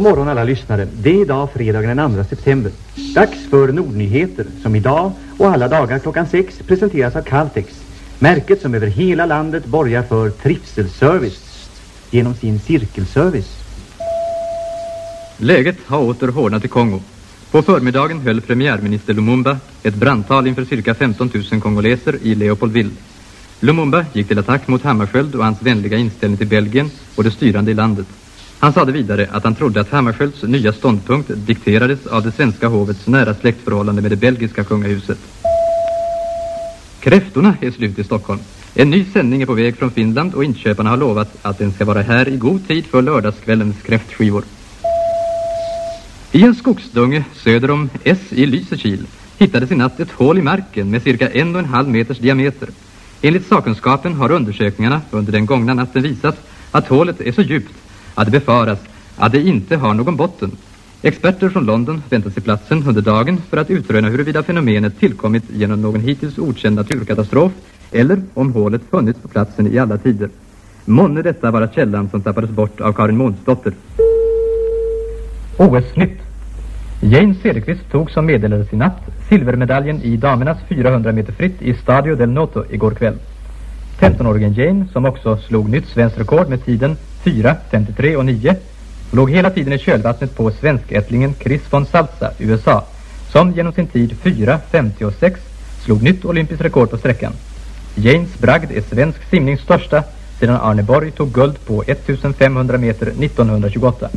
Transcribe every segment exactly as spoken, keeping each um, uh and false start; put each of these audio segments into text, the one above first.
morgon alla lyssnare. Det är idag fredagen den andra september. Dags för Nordnyheter som idag och alla dagar klockan sex presenteras av Caltex. Märket som över hela landet borgar för trivselservice genom sin cirkelservice. Läget har åter hårdnat i Kongo. På förmiddagen höll premiärminister Lumumba ett brandtal inför cirka femton tusen kongoleser i Leopoldville. Lumumba gick till attack mot Hammarskjöld och hans vänliga inställning till Belgien och det styrande i landet. Han sade vidare att han trodde att Hammarskjölds nya ståndpunkt dikterades av det svenska hovets nära släktförhållande med det belgiska kungahuset. Kräftorna är slut i Stockholm. En ny sändning är på väg från Finland och inköparna har lovat att den ska vara här i god tid för lördagskvällens kräftskivor. I en skogsdunge söder om S i Lysekil hittades i natt ett hål i marken med cirka en och en halv meters diameter. Enligt sakkunskapen har undersökningarna under den gångna natten visat att hålet är så djupt att det befaras att det inte har någon botten. Experter från London väntar sig platsen under dagen för att utröna huruvida fenomenet tillkommit genom någon hittills okänd naturkatastrof eller om hålet funnits på platsen i alla tider. Månne detta vara källan som tappades bort av Karin Månsdotter. O S-nytt. Jane Cederqvist tog som meddelades i natt silvermedaljen i damernas fyrahundra meter fritt i Stadio del Noto igår kväll. femtonåringen Jane, som också slog nytt svenskt rekord med tiden fyra femtiotre och nio, låg hela tiden i kölvattnet på svenskättlingen Chris von Salza, U S A, som genom sin tid fyra femtiosex slog nytt olympiskt rekord på sträckan. Janes bragd är svensk simnings största sedan Arne Borg tog guld på femtonhundra meter nittonhundratjugoåtta.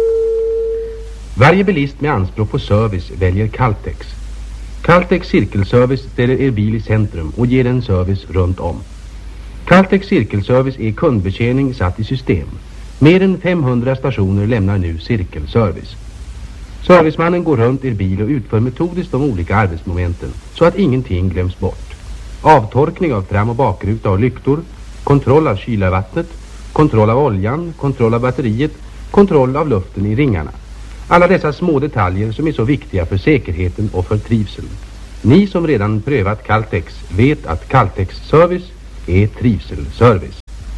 Varje bilist med anspråk på service väljer Caltex. Caltex cirkelservice ställer er bil i centrum och ger en service runt om. Caltex cirkelservice är kundbetjäning satt i system. Mer än femhundra stationer lämnar nu cirkelservice. Servicemannen går runt er bil och utför metodiskt de olika arbetsmomenten så att ingenting glöms bort. Avtorkning av fram- och bakruta och lyktor, kontroll av kylarvattnet, kontroll av oljan, kontroll av batteriet, kontroll av luften i ringarna. Alla dessa små detaljer som är så viktiga för säkerheten och för trivseln. Ni som redan prövat Caltex vet att Caltex service är trivselservice.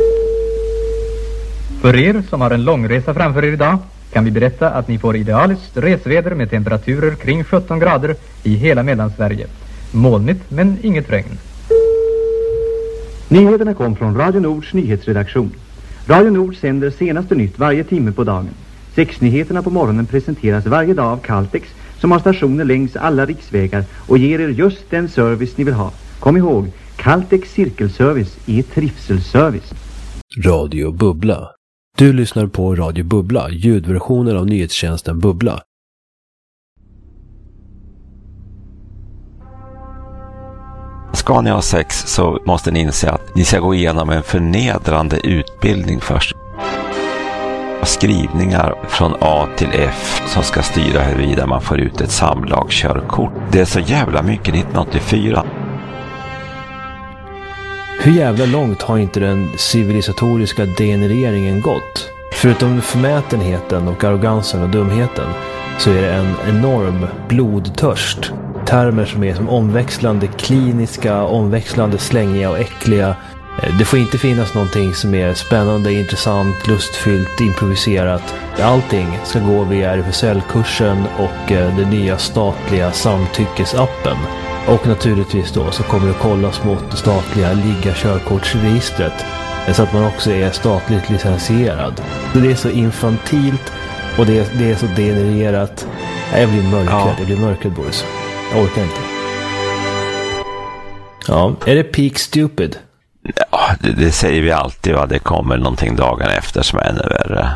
För er som har en långresa framför er idag kan vi berätta att ni får idealiskt resväder med temperaturer kring sjutton grader i hela Mellansverige. Molnigt men inget regn. Nyheterna kom från Radio Nords nyhetsredaktion. Radio Nord sänder senaste nytt varje timme på dagen. Sexnyheterna på morgonen presenteras varje dag av Caltex som har stationer längs alla riksvägar och ger er just den service ni vill ha. Kom ihåg, Caltex cirkelservice är trivselservice. Radio Bubbla. Du lyssnar på Radio Bubbla, ljudversionen av nyhetstjänsten Bubbla. Ska ni ha sex så måste ni inse att ni ska gå igenom en förnedrande utbildning först. Skrivningar från A till F som ska styra huruvida man får ut ett samlagskörkort. Det är så jävla mycket nittonhundraåttiofyra. Hur jävla långt har inte den civilisatoriska degenereringen gått? Förutom förmätenheten och arrogansen och dumheten så är det en enorm blodtörst. Termer som är som omväxlande kliniska, omväxlande slängiga och äckliga. Det får inte finnas någonting som är spännande, intressant, lustfyllt, improviserat. Allting ska gå via R F S L-kursen och den nya statliga samtyckesappen. Och naturligtvis då så kommer det kollas mot det statliga ligga-körkortsregistret så att man också är statligt licensierad. Så det är så infantilt och det är, det är så degenererat. Jag blir mörkrädd, ja. jag blir mörkrädd boys. Jag orkar inte. Ja, är det peak stupid? Ja, det, det säger vi alltid, va? Det kommer någonting dagen efter som är ännu värre.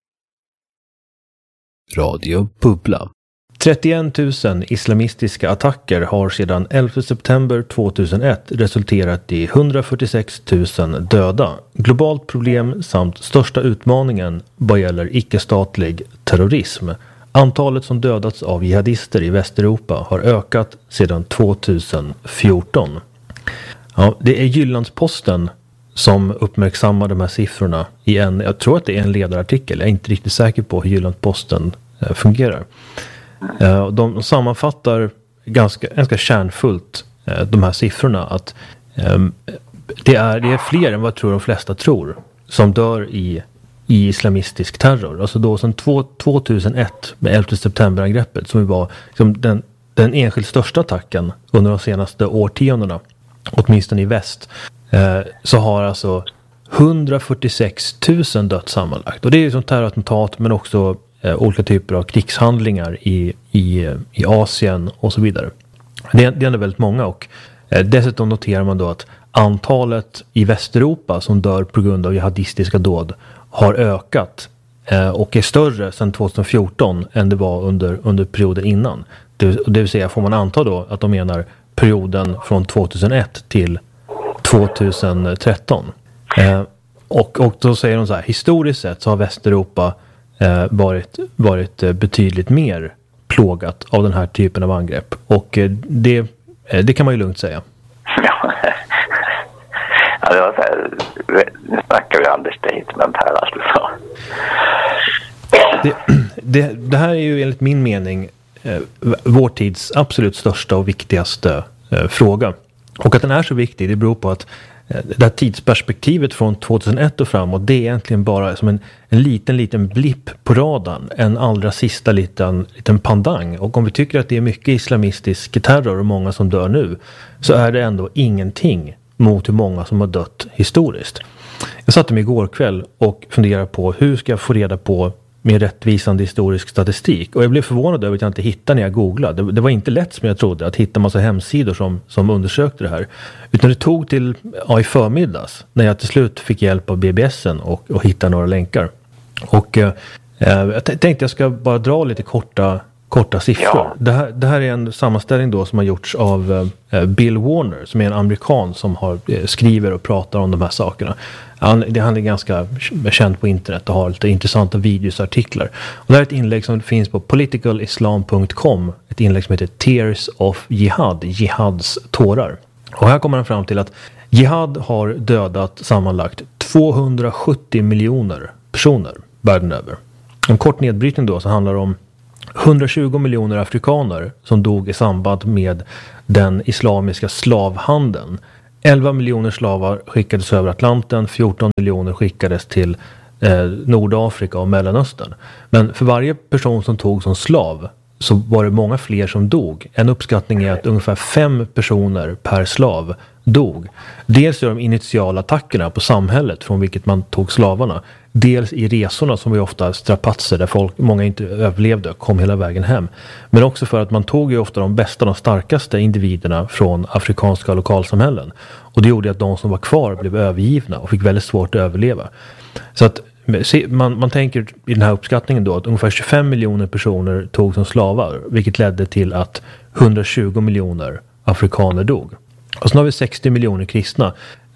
Radio Bubbla. trettioen tusen islamistiska attacker har sedan elfte september tvåtusenett resulterat i hundrafyrtiosex tusen döda. Globalt problem samt största utmaningen vad gäller icke-statlig terrorism. Antalet som dödats av jihadister i Västeuropa har ökat sedan tjugohundrafjorton. Ja, det är Jyllandsposten som uppmärksammar de här siffrorna i en, jag tror att det är en ledarartikel, jag är inte riktigt säker på hur Jyllandsposten eh, fungerar. Eh, de sammanfattar ganska, ganska kärnfullt eh, de här siffrorna att eh, det, är, det är fler än vad jag tror de flesta tror som dör i i islamistisk terror. Alltså då sedan tvåtusenett med elfte septemberangreppet som var liksom den, den enskilt största attacken under de senaste årtiondena, åtminstone i väst, eh, så har alltså hundrafyrtiosex tusen dött sammanlagt. Och det är ju som terrorattentat men också eh, olika typer av krigshandlingar i, i, i Asien och så vidare. Det, det är ändå väldigt många, och eh, dessutom noterar man då att antalet i Västeuropa som dör på grund av jihadistiska dåd har ökat eh, och är större sedan tjugohundrafjorton än det var under, under perioden innan. Det, det vill säga får man anta då att de menar perioden från tvåtusenett till tjugotretton. Eh, och, och då säger de så här, historiskt sett så har Västeuropa eh, varit, varit betydligt mer plågat av den här typen av angrepp. Och eh, det, eh, det kan man ju lugnt säga. Ja, det var så här, nu snackar vi understatement här alltså. Det, det, det här är ju enligt min mening eh, vår tids absolut största och viktigaste eh, fråga. Och att den är så viktig, det beror på att eh, det här tidsperspektivet från tvåtusenett och framåt, det är egentligen bara som en, en liten, liten blipp på radarn. En allra sista liten, liten pandang. Och om vi tycker att det är mycket islamistisk terror och många som dör nu, så är det ändå ingenting mot hur många som har dött historiskt. Jag satte mig igår kväll och funderade på hur ska jag få reda på mer rättvisande historisk statistik. Och jag blev förvånad över att jag inte hittade när jag googlade. Det, det var inte lätt som jag trodde att hitta massa hemsidor som, som undersökte det här. Utan det tog till ja, i förmiddags när jag till slut fick hjälp av B B S och, och hitta några länkar. Och eh, jag t- tänkte jag ska bara dra lite korta korta siffror. Ja. Det, här, det här är en sammanställning då som har gjorts av eh, Bill Warner, som är en amerikan som har, eh, skriver och pratar om de här sakerna. Han, det, han är ganska känd på internet och har lite intressanta videosartiklar. Och det här är ett inlägg som finns på political islam punkt com, ett inlägg som heter Tears of Jihad, Jihads tårar. Och här kommer han fram till att Jihad har dödat sammanlagt tvåhundrasjuttio miljoner personer världen över. En kort nedbrytning då så handlar om hundratjugo miljoner afrikaner som dog i samband med den islamiska slavhandeln. elva miljoner slavar skickades över Atlanten, fjorton miljoner skickades till eh, Nordafrika och Mellanöstern. Men för varje person som tog som slav så var det många fler som dog. En uppskattning är att ungefär fem personer per slav dog. Dels i de initiala attackerna på samhället från vilket man tog slavarna. Dels i resorna som var ofta strapatser där folk, många inte överlevde och kom hela vägen hem. Men också för att man tog ju ofta de bästa, de starkaste individerna från afrikanska lokalsamhällen. Och det gjorde att de som var kvar blev övergivna och fick väldigt svårt att överleva. Så att man, man tänker i den här uppskattningen då att ungefär tjugofem miljoner personer tog som slavar, vilket ledde till att hundratjugo miljoner afrikaner dog. Och så har vi sextio miljoner kristna,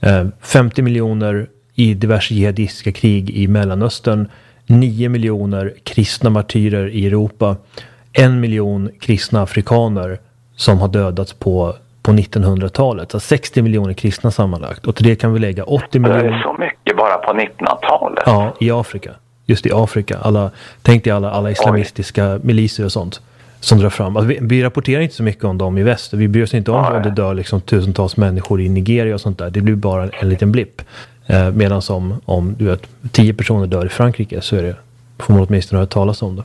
femtio miljoner i diverse jihadistiska krig i Mellanöstern, nio miljoner kristna martyrer i Europa, en miljon kristna afrikaner som har dödats på, på nittonhundratalet. Så sextio miljoner kristna sammanlagt. Och till det kan vi lägga åttio miljoner... Det är så mycket bara på nittonhundratalet? Ja, i Afrika. Just i Afrika. Alla, tänk dig alla, alla islamistiska Oj. miliser och sånt som drar fram. Alltså vi, vi rapporterar inte så mycket om dem i väst. Vi bryr oss inte om om det dör liksom tusentals människor i Nigeria och sånt där. Det blir bara en, en liten blipp. Eh, medan som om du vet, tio personer dör i Frankrike så är det, får man åtminstone höra talas om det.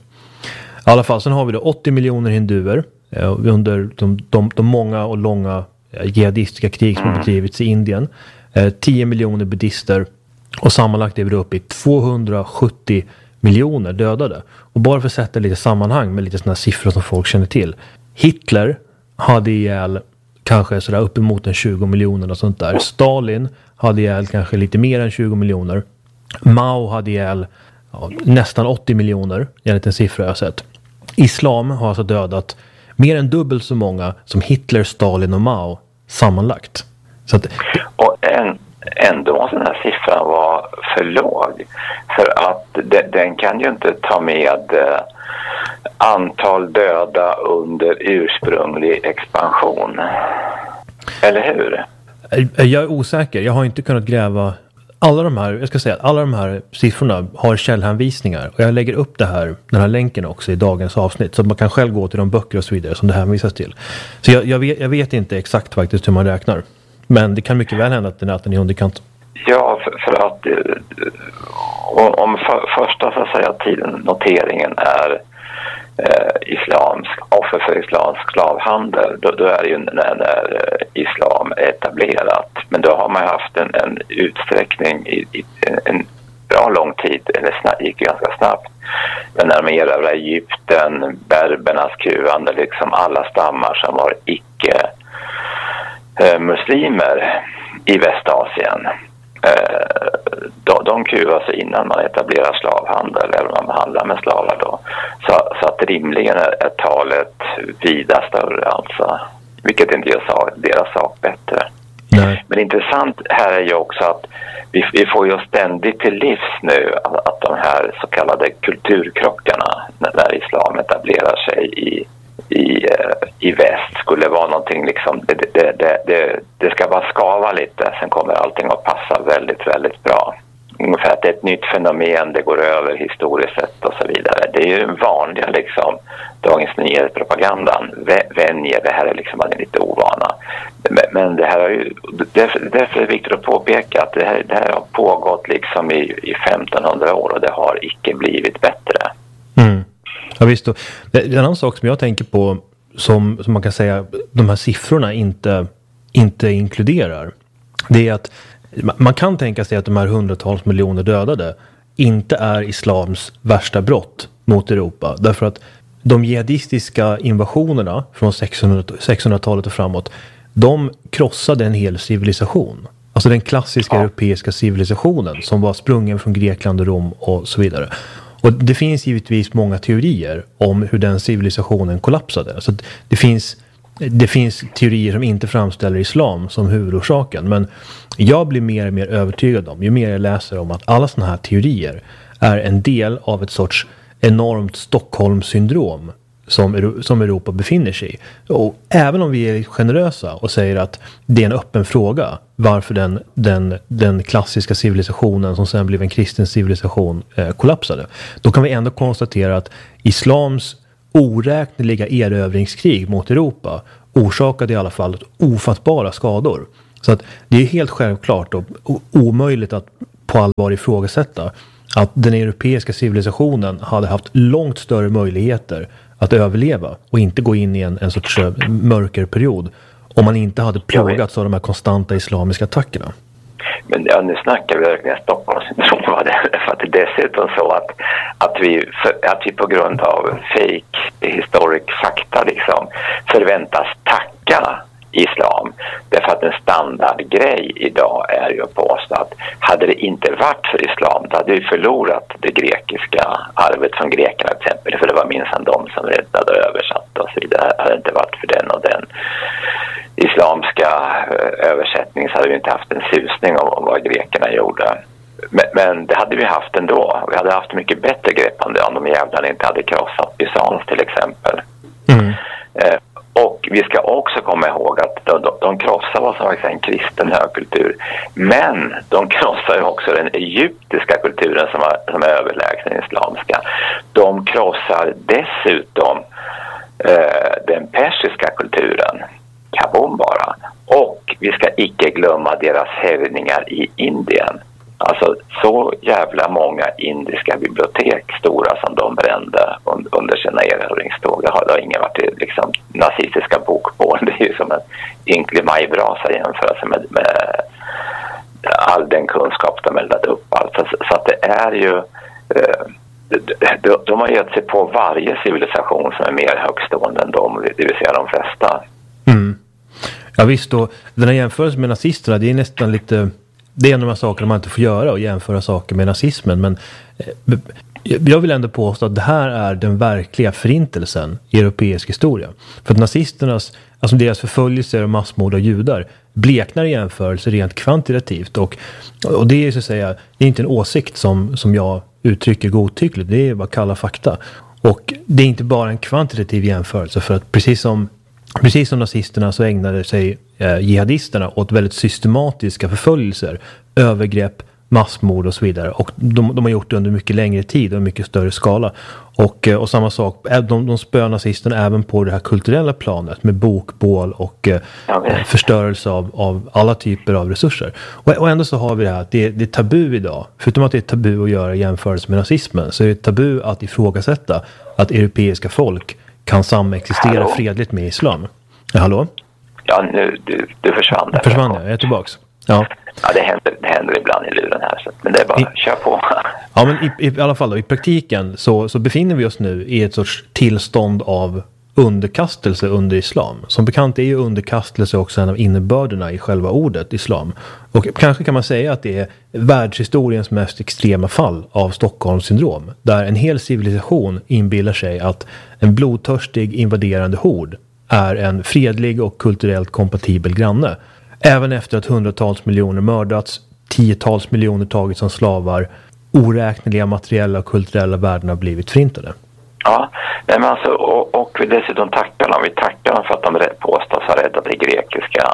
I alla fall, sen har vi då åttio miljoner hinduer eh, under de, de, de många och långa eh, jihadistiska krig som har bedrivits i Indien. Eh, tio miljoner buddhister och sammanlagt är vi då uppe i tvåhundrasjuttio miljoner dödade. Och bara för att sätta lite sammanhang med lite sådana siffror som folk känner till. Hitler hade ihjäl kanske sådär uppemot en tjugo miljoner och sånt där. Stalin hade ihjäl kanske lite mer än tjugo miljoner. Mao hade ihjäl ja, nästan åttio miljoner, enligt en siffra jag har sett. Islam har alltså dödat mer än dubbelt så många som Hitler, Stalin och Mao sammanlagt. Så att, och en, ändå måste den här siffran vara för låg. För att de, den kan ju inte ta med eh, antal döda under ursprunglig expansion. Eller hur? Jag är osäker. Jag har inte kunnat gräva alla de här, jag ska säga att alla de här siffrorna har källhänvisningar. Och jag lägger upp det här, den här länken också i dagens avsnitt. Så att man kan själv gå till de böcker och så vidare som det hänvisas till. Så jag, jag, vet, jag vet inte exakt faktiskt hur man räknar. Men det kan mycket väl hända att den är, att den är underkant. Ja, för, för att om, om för, första så att säga tiden noteringen är eh, islamsk, offer för islamsk slavhandel, då, då är det ju när, när islam är etablerat. Men då har man haft en, en utsträckning i, i en bra lång tid, eller snabb, gick ganska snabbt. Men när man erövrade Egypten, berbernas kuvande, liksom alla stammar som var icke eh, muslimer i Västasien. Eh, de, de kuvas innan man etablerar slavhandel, eller man behandlar med slavar då. Så, så att rimligen är, är talet vida större alltså. Vilket inte gör sak, deras sak bättre. Nej. Men intressant här är ju också att vi, vi får ju ständigt till livs nu att, att de här så kallade kulturkrockarna när, när islam etablerar sig i, i, i väst skulle vara någonting liksom, det, det, det, det, det ska bara skava lite, sen kommer allting att passa väldigt, väldigt bra. Ungefär att det är ett nytt fenomen, det går över historiskt sett och så vidare. Det är ju den vanliga liksom Dagens Nyheter-propagandan. Vänjer, det här är liksom lite ovana. Men, men det här är ju, därför, därför är det viktigt att påpeka att det här, det här har pågått liksom i, i femtonhundra år och det har icke blivit bättre. Mm. Ja visst, och en annan sak som jag tänker på som, som man kan säga de här siffrorna inte, inte inkluderar, det är att man kan tänka sig att de här hundratals miljoner dödade inte är islams värsta brott mot Europa. Därför att de jihadistiska invasionerna från sexhundratalet och framåt, de krossade en hel civilisation. Alltså den klassiska ja. europeiska civilisationen som var sprungen från Grekland och Rom och så vidare. Och det finns givetvis många teorier om hur den civilisationen kollapsade. Så det finns... Det finns teorier som inte framställer islam som huvudorsaken. Men jag blir mer och mer övertygad om, ju mer jag läser om att alla sådana här teorier är en del av ett sorts enormt Stockholmssyndrom som, som Europa befinner sig i. Och även om vi är generösa och säger att det är en öppen fråga varför den, den, den klassiska civilisationen som sen blev en kristen civilisation eh, kollapsade, då kan vi ändå konstatera att islams oräkneliga erövringskrig mot Europa orsakade i alla fall ofattbara skador. Så att det är helt självklart och omöjligt att på allvar ifrågasätta att den europeiska civilisationen hade haft långt större möjligheter att överleva och inte gå in i en, en sorts mörkerperiod om man inte hade plågats av de här konstanta islamiska attackerna. Men ja, nu snackar vi verkligen Stockholmssyndrom, för att det är dessutom så att, att, vi, för, att vi på grund av fake historic fakta liksom förväntas tacka islam. Därför att en standardgrej idag är ju att påstå att hade det inte varit för islam, då hade vi förlorat det grekiska arvet från grekerna till exempel, för det var minsann de som räddade och översatte och så vidare. Hade det inte varit för den och den islamska översättning så hade vi inte haft en susning om vad grekerna gjorde. Men, men det hade vi haft ändå. Vi hade haft mycket bättre grepp om det om de jävlarna inte hade krossat Bysans till exempel. Mm. Eh, och vi ska också komma ihåg att de, de, de krossar vad som var en kristen högkultur. Men de krossar ju också den egyptiska kulturen som, var, som är överlägsen den islamska. De krossar dessutom eh, den persiska kulturen. Kabom bara. Och vi ska icke glömma deras härjningar i Indien. Alltså så jävla många indiska bibliotek stora som de brände under sina erövringståg. Det har ingen varit liksom nazistiska bokbål. Det är ju som en ynklig majbrasa jämfört med, med all den kunskap de eldat upp. Alltså, så att det är ju... Eh, de, de har gett sig på varje civilisation som är mer högstående än dem, det vill säga de flesta. Mm. Ja visst, och den här jämförelsen med nazisterna, det är nästan lite, det är en av de saker man inte får göra och jämföra saker med nazismen, men eh, jag vill ändå påstå att det här är den verkliga förintelsen i europeisk historia. För att nazisternas, alltså deras förföljelser och massmord av judar bleknar i jämförelse rent kvantitativt, och, och det är så att säga, det är inte en åsikt som, som jag uttrycker godtyckligt, det är bara kalla fakta. Och det är inte bara en kvantitativ jämförelse, för att precis som Precis som nazisterna så ägnade sig eh, jihadisterna åt väldigt systematiska förföljelser, övergrepp, massmord och så vidare. Och de, de har gjort det under mycket längre tid och mycket större skala. Och, och samma sak, de, de spöar nazisterna även på det här kulturella planet med bokbål och eh, förstörelse av, av alla typer av resurser. Och, och ändå så har vi det här att det, det är tabu idag. Förutom att det är tabu att göra jämförelse med nazismen, så är det tabu att ifrågasätta att europeiska folk kan samexistera hallå? fredligt med islam. Ja, hallå? Ja, nu, du, du försvann där. Försvann jag, jag är tillbaks. Ja. Ja, det händer, det händer ibland i luren här. Så, men det är bara, I, kör på. Ja, men i, i alla fall då, i praktiken så, så befinner vi oss nu i ett sorts tillstånd av underkastelse under islam. Som bekant är ju underkastelse också en av innebörderna i själva ordet islam. Och kanske kan man säga att det är världshistoriens mest extrema fall av Stockholmssyndrom. Där en hel civilisation inbillar sig att en blodtörstig invaderande hord är en fredlig och kulturellt kompatibel granne. Även efter att hundratals miljoner mördats, tiotals miljoner tagits som slavar, oräkneliga materiella och kulturella värden har blivit förintade. Ja, nej men alltså, och, och vi dessutom tackar dem. Vi tackar dem för att de påstås ha räddat det grekiska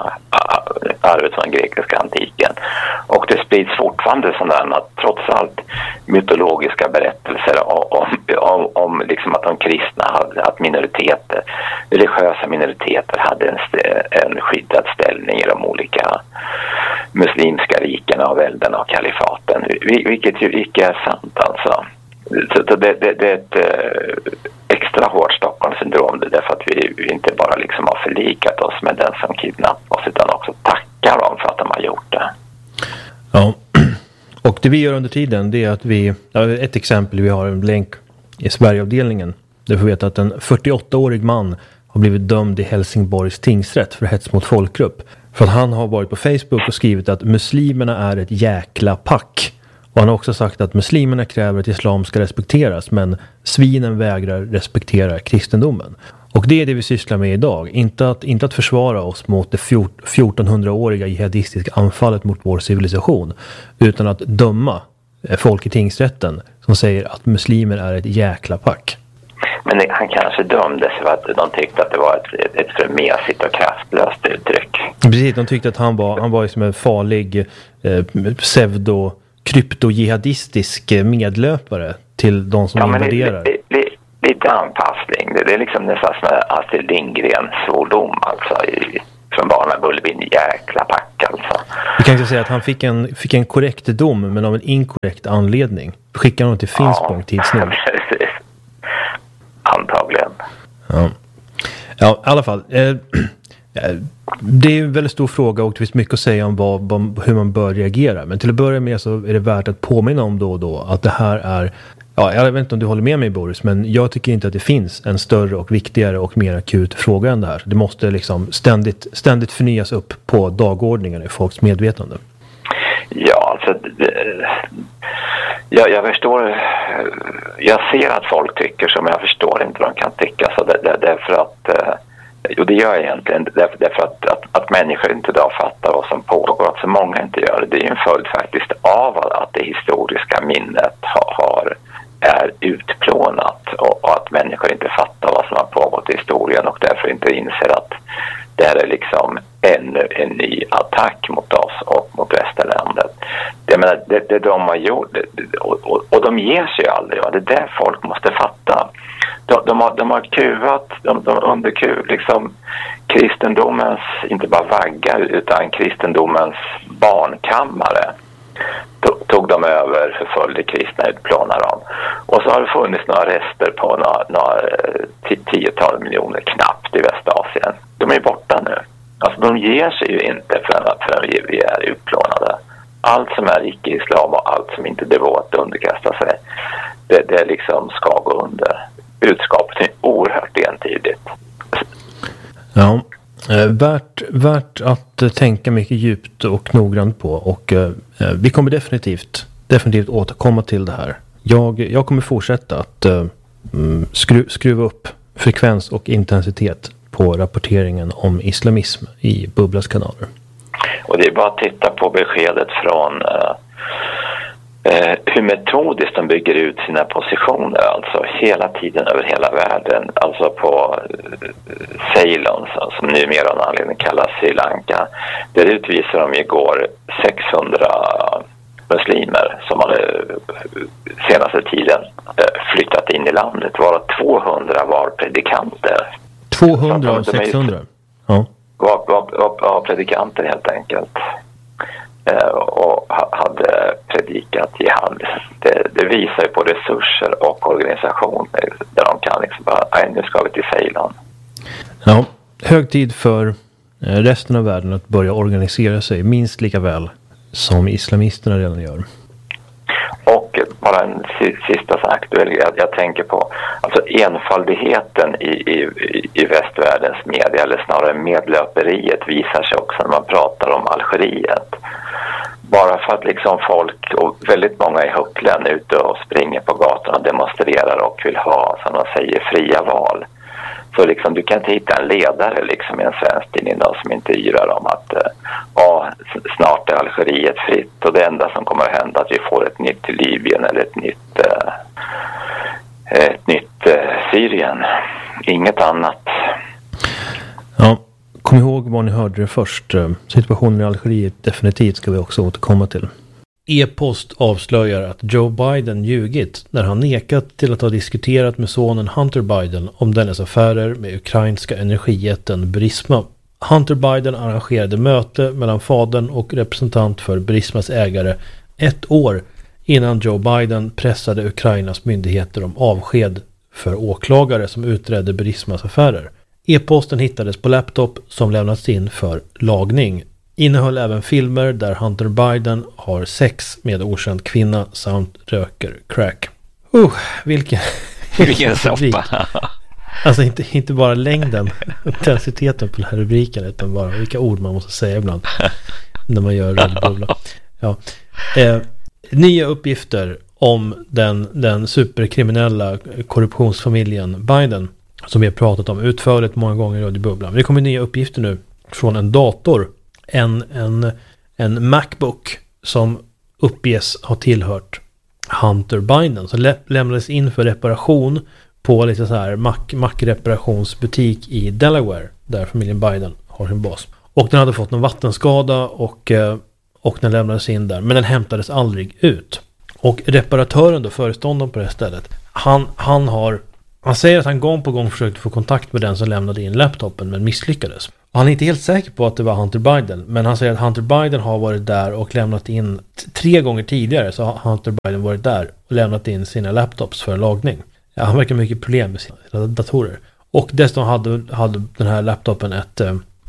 arvet från den grekiska antiken. Och det sprids fortfarande sådana att trots allt mytologiska berättelser om, om, om liksom att de kristna hade, att minoriteter, religiösa minoriteter hade en, en skyddad ställning i de olika muslimska rikena och välderna och kalifaten. Vilket ju icke är sant alltså. Så det, det, det är ett eh, extra hårt Stockholmssyndrom, det är därför att vi inte bara liksom har förlikat oss med den som kidnappar oss utan också tackar dem för att de har gjort det. Ja, och det vi gör under tiden det är att vi, ett exempel, vi har en länk i Sverigeavdelningen där vi får veta att en fyrtioåttaårig man har blivit dömd i Helsingborgs tingsrätt för hets mot folkgrupp. För att han har varit på Facebook och skrivit att muslimerna är ett jäkla pack. Och han har också sagt att muslimerna kräver att islam ska respekteras, men svinen vägrar respektera kristendomen. Och det är det vi sysslar med idag. Inte att, inte att försvara oss mot det fjortonhundraåriga jihadistiska anfallet mot vår civilisation, utan att döma folk i tingsrätten som säger att muslimer är ett jäkla pack. Men det, han kanske dömdes för att de tyckte att det var ett, ett för mesigt och kraftlöst uttryck. Precis, de tyckte att han var, han var som en farlig eh, pseudo krypto-jihadistisk medlöpare till de som ja, invaderar. Lite, lite, lite anpassning. Det, det är liksom nästan som Astrid Lindgren svordom alltså i, från Barna Bullerbyn, jäkla pack alltså. Vi kan inte säga att han fick en, fick en korrekt dom men av en inkorrekt anledning. Skickar honom till Finspång ja, tids nog. Precis. Antagligen. Ja, ja i alla fall. Eh, Det är en väldigt stor fråga och det finns mycket att säga om vad, hur man bör reagera. Men till att börja med så är det värt att påminna om då och då att det här är, ja, jag vet inte om du håller med mig Boris, men jag tycker inte att det finns en större och viktigare och mer akut fråga än det här. Det måste liksom ständigt, ständigt förnyas upp på dagordningen i folks medvetande. Ja, alltså det, jag, jag förstår, jag ser att folk tycker som jag förstår inte de kan tycka så det, det, därför att jo, det gör jag egentligen därför, därför att, att, att människor inte idag fattar vad som pågår, att så många inte gör det. Det är ju en följd faktiskt av att det historiska minnet har, har, är utplånat och, och att människor inte fattar vad som har pågått i historien och därför inte inser att det här är liksom ännu en ny attack mot oss och mot västerlandet. Det, menar, det, det de har gjort och, och, och de ger sig aldrig, va? Det är det folk måste fatta. De, de, har, de har kuvat, de, de underkuv liksom kristendomens, inte bara vaggar utan kristendomens barnkammare. Tog, tog de över, förföljde kristna, utplånade dem. Och så har det funnits några rester på några, några tiotal miljoner knappt i Västasien. De är borta nu. Alltså de ger sig ju inte förrän, förrän vi, vi är utplånade. Allt som är icke-islam och allt som inte devot underkastar sig, det, det liksom ska gå under. Budskapet är oerhört entydigt. Ja, eh, värt, värt att eh, tänka mycket djupt och noggrant på och eh, vi kommer definitivt, definitivt återkomma till det här. Jag, jag kommer fortsätta att eh, skru, skruva upp frekvens och intensitet på rapporteringen om islamism i Bubblas kanaler. Och det är bara att titta på beskedet från eh, eh, hur metodiskt de bygger ut sina positioner, alltså hela tiden över hela världen, alltså på eh, Ceylon som numera av anledning kallas Sri Lanka. Där utvisar de igår sexhundra muslimer som hade senaste tiden flyttat in i landet. Varav tvåhundra var predikanter. tvåhundra av sexhundra? Ja. Var, var, var, var predikanter helt enkelt. Och hade predikat i hand. Det, det visar ju på resurser och organisation där de kan liksom bara, nej, nu ska vi till Ceylon. Ja, hög tid för resten av världen att börja organisera sig minst lika väl som islamisterna redan gör. Och bara en sista sak, jag, jag tänker på alltså enfaldigheten i, i, i västvärldens media, eller snarare medlöperiet, visar sig också när man pratar om Algeriet. Bara för att liksom folk, och väldigt många i hucklen, ute och springer på gatorna och demonstrerar och vill ha, som de säger, fria val. Så liksom, du kan inte hitta en ledare liksom i en svensk tidning då, som intervjuar om att ja, snart är Algeriet fritt och det enda som kommer att hända är att vi får ett nytt Libyen eller ett nytt, eh, ett nytt eh, Syrien. Inget annat. Ja, kom ihåg vad ni hörde det först. Situationen i Algeriet definitivt ska vi också återkomma till. E-post avslöjar att Joe Biden ljugit när han nekat till att ha diskuterat med sonen Hunter Biden om dennes affärer med ukrainska energijätten Burisma. Hunter Biden arrangerade möte mellan fadern och representant för Burismas ägare ett år innan Joe Biden pressade Ukrainas myndigheter om avsked för åklagare som utredde Burismas affärer. E-posten hittades på laptop som lämnats in för lagning. Innehöll även filmer där Hunter Biden har sex med okänd kvinna samt röker crack. Uh, vilken, vilken soppa. Alltså inte, inte bara längden, intensiteten på den här rubriken, utan bara vilka ord man måste säga ibland när man gör Red Bull. Ja. Eh, nya uppgifter om den, den superkriminella korruptionsfamiljen Biden som vi har pratat om utförligt många gånger i Radio Bubblan. Det kommer nya uppgifter nu från en dator. En, en, en Macbook som uppges ha tillhört Hunter Biden, som lä- lämnades in för reparation på lite så här Mac, Mac-reparationsbutik i Delaware, där familjen Biden har sin bas. Och den hade fått en vattenskada och, och den lämnades in där, men den hämtades aldrig ut. Och reparatören då, föreståndaren på det stället, han, han har han säger att han gång på gång försökte få kontakt med den som lämnade in laptopen men misslyckades. Han är inte helt säker på att det var Hunter Biden, men han säger att Hunter Biden har varit där och lämnat in t- tre gånger tidigare så har Hunter Biden varit där och lämnat in sina laptops för lagning. Ja, han verkar mycket problem med sina datorer. Och dessutom hade, hade den här laptopen ett,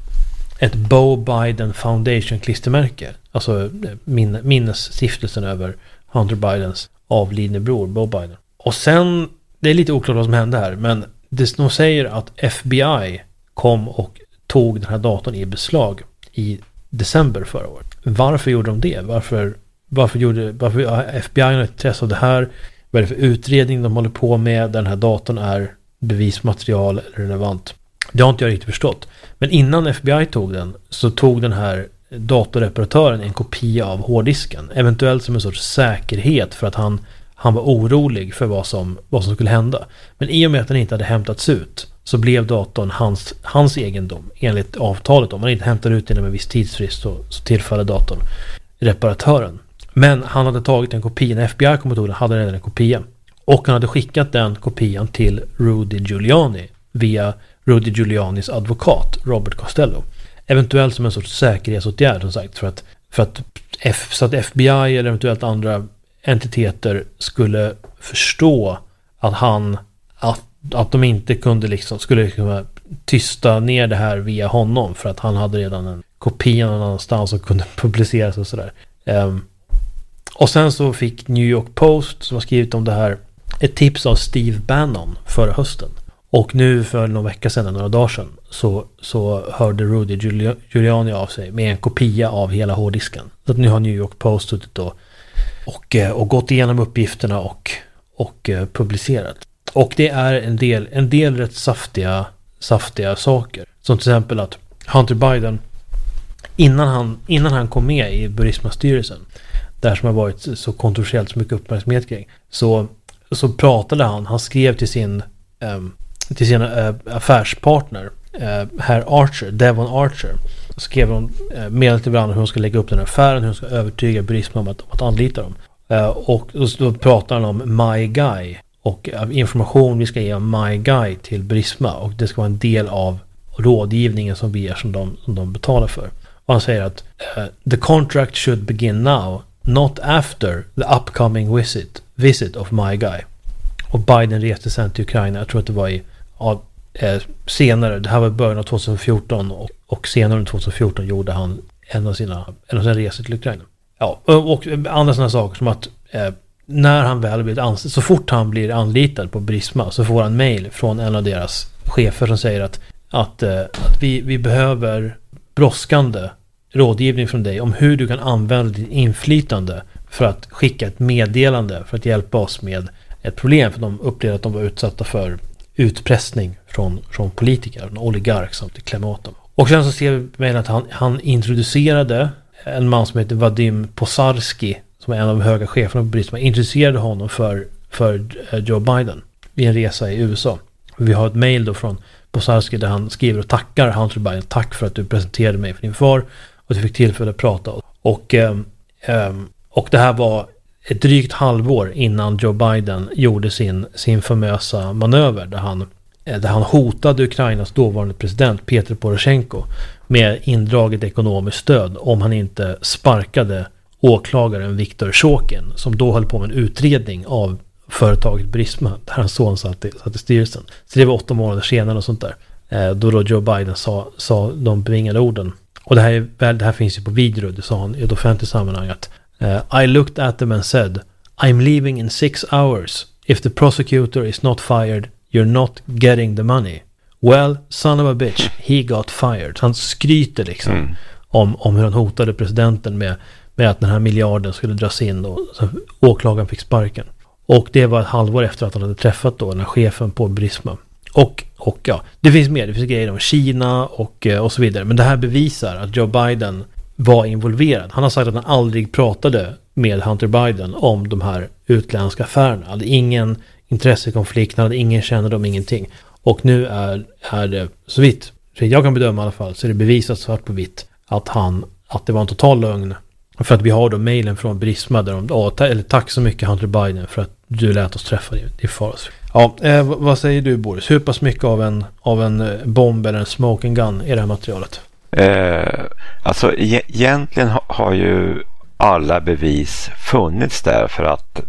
ett Bo Biden Foundation klistermärke. Alltså min, minnesstiftelsen över Hunter Bidens avlidne bror Bo Biden. Och sen, det är lite oklart vad som hände här, men det de säger att F B I kom och tog den här datorn i beslag i december förra året. Varför gjorde de det? Varför, varför gjorde varför F B I har intresse av det här? Vad är det för utredning de håller på med? Den här datorn är bevismaterial eller relevant. Det har inte jag riktigt förstått. Men innan F B I tog den så tog den här datorreparatören en kopia av hårddisken. Eventuellt som en sorts säkerhet för att han, han var orolig för vad som, vad som skulle hända. Men i och med att den inte hade hämtats ut så blev datorn hans, hans egendom enligt avtalet. Om man inte hämtar ut den med en viss tidsfrist så, så tillfaller datorn reparatören. Men han hade tagit en kopia, när F B I kom och tog den hade redan en kopia. Och han hade skickat den kopian till Rudy Giuliani via Rudy Giulianis advokat Robert Costello. Eventuellt som en sorts säkerhetsåtgärd som sagt, för att, för att, F, så att F B I eller eventuellt andra entiteter skulle förstå att han att, att de inte kunde liksom, skulle liksom tysta ner det här via honom för att han hade redan en kopia någon annanstans och kunde publiceras och sådär. Um, och sen så fick New York Post, som har skrivit om det här, ett tips av Steve Bannon förra hösten. Och nu för några veckor sedan, några dagar sedan, så, så hörde Rudy Giuliani av sig med en kopia av hela hårddisken. Så att nu har New York Post suttit och, och, och gått igenom uppgifterna och, och publicerat. Och det är en del, en del rätt saftiga, saftiga saker. Som till exempel att Hunter Biden, innan han, innan han kom med i Burisma-styrelsen, där som har varit så kontroversiellt så mycket uppmärksamhet kring, så, så pratade han, han skrev till sin um, till sina uh, affärspartner uh, herr Archer, Devon Archer, skrev de eh, medel till varandra hur de ska lägga upp den här affären, hur de ska övertyga Burisma om att, om att anlita dem. Eh, och då, då pratar han om My Guy och eh, information vi ska ge om My Guy till Burisma, och det ska vara en del av rådgivningen som vi är som de, som de betalar för. Och han säger att uh, the contract should begin now, not after the upcoming visit, visit of My Guy. Och Biden reste sen till Ukraina, jag tror att det var i ja, eh, senare, det här var början av tjugohundrafjorton, och, och senare under tjugohundrafjorton gjorde han en av sina, en av sina resor till Ukraina. Ja, och, och andra sådana saker som att eh, när han väl blir anställd, så fort han blir anlitad på Burisma, så får han mejl från en av deras chefer som säger att, att, eh, att vi, vi behöver brådskande rådgivning från dig om hur du kan använda ditt inflytande för att skicka ett meddelande för att hjälpa oss med ett problem, för de upplevde att de var utsatta för utpressning från, från politiker, en oligark som till klämma åt dem. Och sen så ser vi med att han, han introducerade en man som heter Vadim Posarski, som är en av de höga cheferna på Burisma, introducerade honom för, för Joe Biden vid en resa i U S A. Vi har ett mejl då från Posarski där han skriver och tackar Hunter Biden. Tack för att du presenterade mig för din far och du fick tillfälle att prata. Och, um, um, och det här var ett drygt halvår innan Joe Biden gjorde sin, sin famösa manöver där han, där han hotade Ukrainas dåvarande president Petro Poroshenko med indraget ekonomiskt stöd om han inte sparkade åklagaren Viktor Shokin, som då höll på med en utredning av företaget Burisma där hans son satt i, satt i styrelsen. Så det var åtta månader senare och sånt där. Eh, då, då Joe Biden sa, sa de bevingade orden. Och det här, är, väl, det här finns ju på video, det sa han i ett offentligt sammanhang att uh, I looked at them and said I'm leaving in six hours. If the prosecutor is not fired, you're not getting the money. Well, son of a bitch, he got fired. Han skryter liksom mm. om, om hur han hotade presidenten med, med att den här miljarden skulle dras in och så åklagaren fick sparken. Och det var ett halvår efter att han hade träffat då den här chefen på Burisma. Och, och ja, det finns mer. Det finns grejer om Kina och, och så vidare. Men det här bevisar att Joe Biden var involverad. Han har sagt att han aldrig pratade med Hunter Biden om de här utländska affärerna. Han hade ingen intressekonflikt, han hade ingen kännedom, ingenting. Och nu är, är det, så vitt så jag kan bedöma i alla fall, så är det bevisat svart på vitt att, han, att det var en total lögn. För att vi har då mejlen från Burisma där de, åh, ta, eller tack så mycket Hunter Biden för att du lät oss träffa dig. Det är faras. Ja, eh, vad säger du Boris? Hur pass mycket av en, av en bomb eller en smoking gun är det här materialet? Eh, alltså e- egentligen ha, har ju alla bevis funnits där, för att